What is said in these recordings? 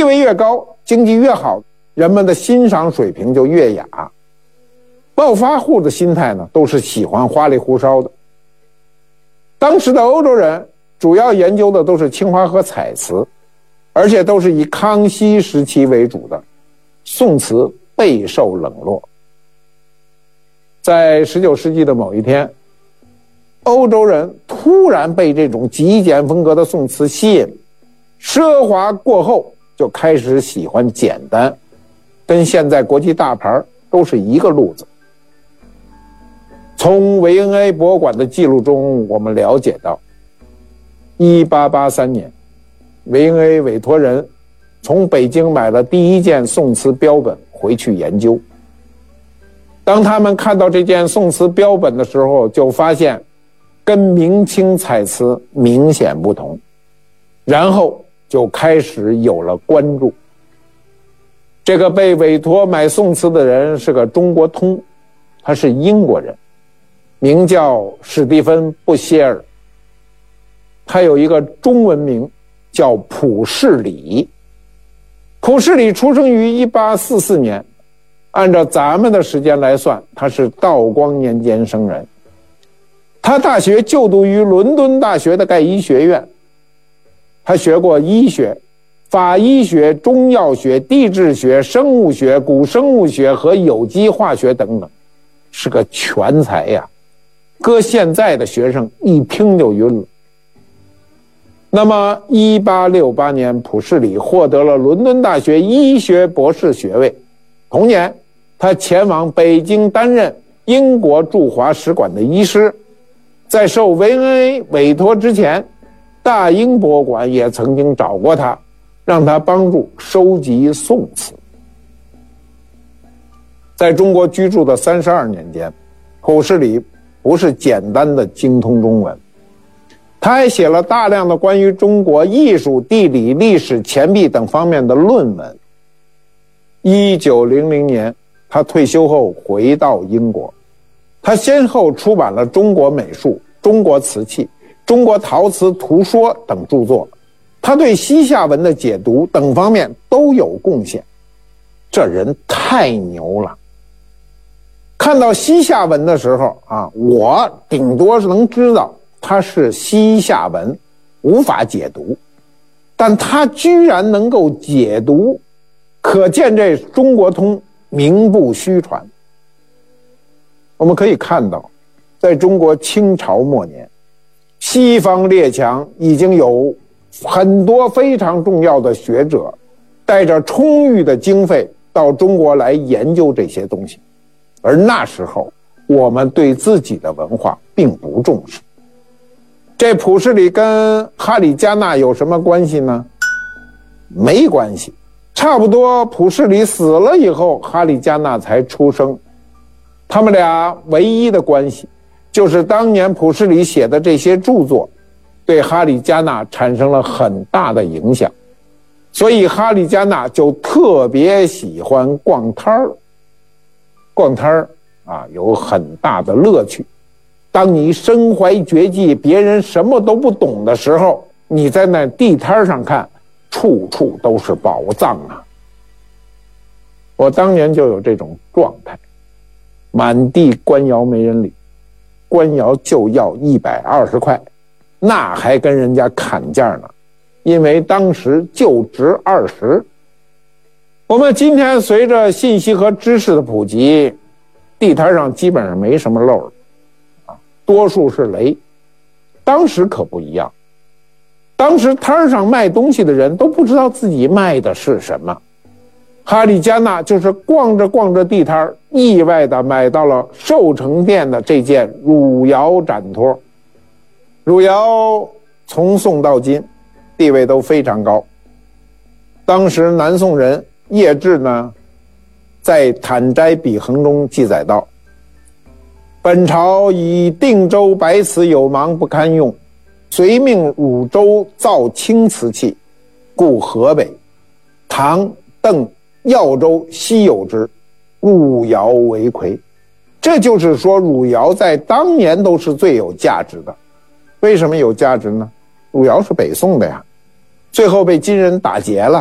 地位越高，经济越好，人们的欣赏水平就越雅。暴发户的心态呢，都是喜欢花里胡哨的。当时的欧洲人主要研究的都是青花和彩瓷，而且都是以康熙时期为主的，宋瓷备受冷落。在19世纪的某一天，欧洲人突然被这种极简风格的宋瓷吸引，奢华过后就开始喜欢简单，跟现在国际大牌都是一个路子。从维恩 A 博物馆的记录中，我们了解到1883年，维恩 A 委托人从北京买了第一件宋瓷标本回去研究。当他们看到这件宋瓷标本的时候，就发现跟明清彩瓷明显不同，然后就开始有了关注。这个被委托买宋瓷的人是个中国通，他是英国人，名叫史蒂芬·布歇尔，他有一个中文名叫普世里。普世里出生于1844年，按照咱们的时间来算，他是道光年间生人。他大学就读于伦敦大学的盖伊学院，他学过医学、法医学、中药学、地质学、生物学、古生物学和有机化学等等，是个全才呀。搁现在的学生一听就晕了。那么1868年，普世里获得了伦敦大学医学博士学位。同年，他前往北京担任英国驻华使馆的医师。在受维恩 A 委托之前，大英博物馆也曾经找过他，让他帮助收集宋瓷。在中国居住的32年间，普世里不是简单的精通中文，他还写了大量的关于中国艺术、地理、历史、钱币等方面的论文。1900年，他退休后回到英国，他先后出版了《中国美术》《中国瓷器》《中国陶瓷图说》等著作，他对西夏文的解读等方面都有贡献。这人太牛了！看到西夏文的时候啊，我顶多是能知道它是西夏文，无法解读，但他居然能够解读，可见这中国通名不虚传。我们可以看到，在中国清朝末年，西方列强已经有很多非常重要的学者带着充裕的经费到中国来研究这些东西，而那时候我们对自己的文化并不重视。这普世里跟哈里加纳有什么关系呢？没关系，差不多普世里死了以后，哈里加纳才出生。他们俩唯一的关系就是当年普世里写的这些著作对哈里加纳产生了很大的影响，所以哈里加纳就特别喜欢逛摊儿。逛摊儿啊，有很大的乐趣。当你身怀绝技，别人什么都不懂的时候，你在那地摊上看，处处都是宝藏啊！我当年就有这种状态，满地官窑没人理，官窑就要120块，那还跟人家砍价呢，因为当时就值20。我们今天随着信息和知识的普及，地摊上基本上没什么漏了，多数是雷。当时可不一样，当时摊上卖东西的人都不知道自己卖的是什么。哈里加纳就是逛着逛着地摊，意外的买到了寿成殿的这件汝窑展托。汝窑从宋到今地位都非常高。当时南宋人叶志呢，在《坦斋笔衡》中记载道：本朝以定州白瓷有芒不堪用，遂命汝州造青瓷器，故河北、唐、邓、耀州稀有之，汝窑为魁。这就是说，汝窑在当年都是最有价值的。为什么有价值呢？汝窑是北宋的呀，最后被金人打劫了，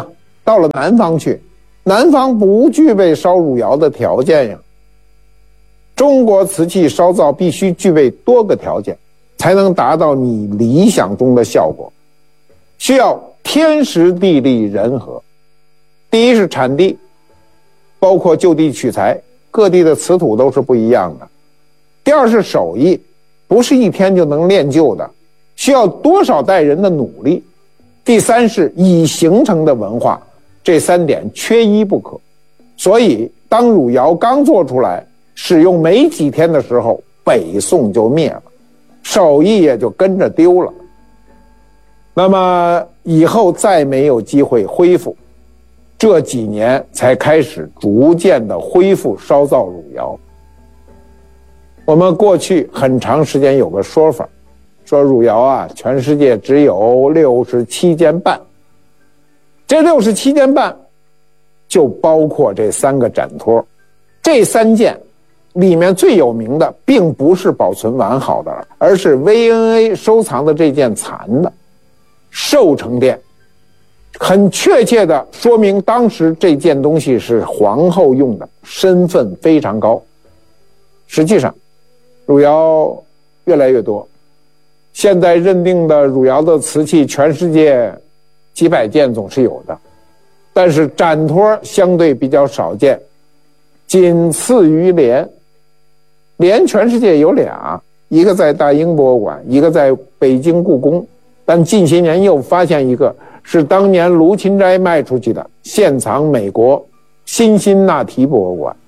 到了南方去，南方不具备烧汝窑的条件呀。中国瓷器烧造必须具备多个条件，才能达到你理想中的效果。需要天时地利人和。第一是产地，包括就地取材，各地的瓷土都是不一样的。第二是手艺，不是一天就能练就的，需要多少代人的努力。第三是已形成的文化，这3点缺一不可。所以当汝窑刚做出来，使用没几天的时候，北宋就灭了，手艺也就跟着丢了。那么以后再没有机会恢复，这几年才开始逐渐的恢复烧造汝窑。我们过去很长时间有个说法，说汝窑啊，全世界只有67件半，这67件半就包括这3个展托。这3件里面最有名的并不是保存完好的，而是 V&A 收藏的这件残的寿成殿，很确切的说明当时这件东西是皇后用的，身份非常高。实际上汝窑越来越多，现在认定的汝窑的瓷器全世界几百件总是有的，但是展托相对比较少见，仅次于联。联全世界有2，一个在大英博物馆，一个在北京故宫，但近些年又发现一个是当年卢芹斋卖出去的，现藏美国辛辛那提博物馆。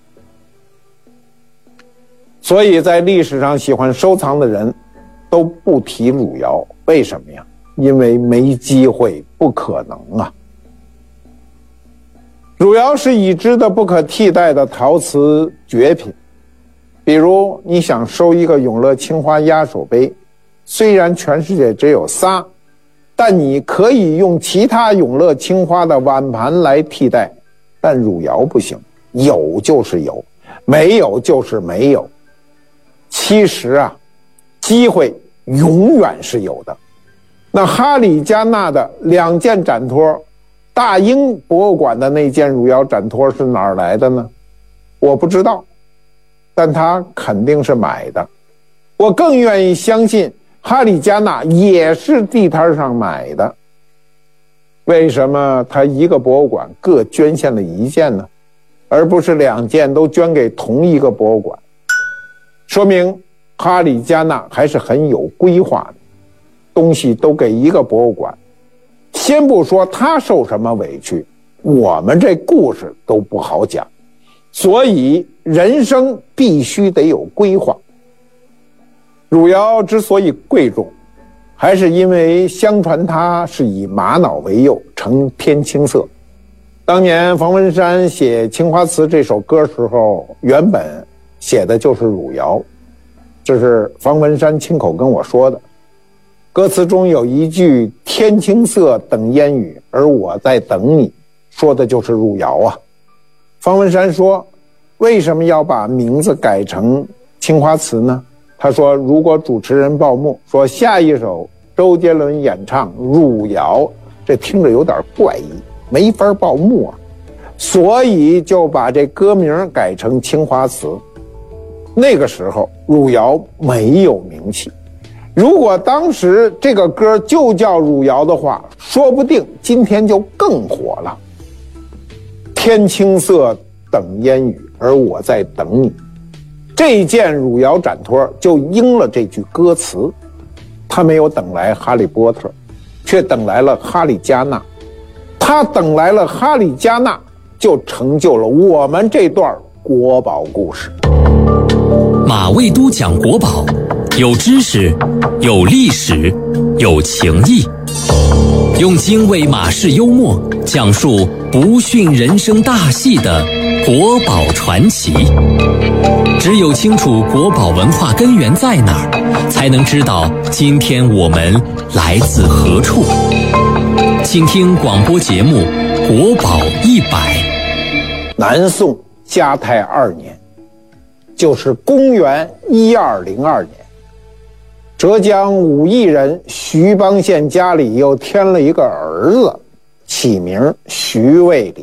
所以在历史上喜欢收藏的人都不提汝窑，为什么呀？因为没机会，不可能啊。汝窑是已知的不可替代的陶瓷绝品。比如你想收一个永乐青花压手杯，虽然全世界只有3，但你可以用其他永乐青花的碗盘来替代，但汝窑不行，有就是有，没有就是没有。其实啊，机会永远是有的。那哈里加纳的2件展托，大英博物馆的那件汝窑展托是哪儿来的呢？我不知道，但他肯定是买的。我更愿意相信哈里加纳也是地摊上买的。为什么他一个博物馆各捐献了1件呢？而不是2件都捐给同一个博物馆？说明哈里加纳还是很有规划的，东西都给一个博物馆。先不说他受什么委屈，我们这故事都不好讲。所以人生必须得有规划。汝窑之所以贵重，还是因为相传它是以玛瑙为釉，呈天青色。当年冯文山写《青花瓷》这首歌时候，原本写的就是汝窑，这是冯文山亲口跟我说的。歌词中有一句“天青色等烟雨，而我在等你”，说的就是汝窑啊。方文山说，为什么要把名字改成青花瓷呢？他说，如果主持人报幕说下一首周杰伦演唱汝窑，这听着有点怪异，没法报幕啊，所以就把这歌名改成青花瓷。那个时候汝窑没有名气，如果当时这个歌就叫汝窑的话，说不定今天就更火了。天青色等烟雨，而我在等你。这件汝窑展托就应了这句歌词，他没有等来哈利波特，却等来了哈里加纳。他等来了哈里加纳，就成就了我们这段国宝故事。 马未都讲国宝，有知识，有历史，有情谊，用精卫马式幽默讲述不逊人生大戏的国宝传奇。只有清楚国宝文化根源在哪儿，才能知道今天我们来自何处。请听广播节目《国宝100》。 南宋嘉泰2年，就是公元1202年，浙江武义人徐邦宪家里又添了一个儿子， 起名徐渭礼。